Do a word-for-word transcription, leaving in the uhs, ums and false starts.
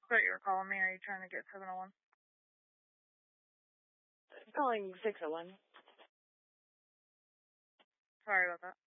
Thought you were calling me. Are you trying to get seven oh one? Calling six oh one. Sorry about that.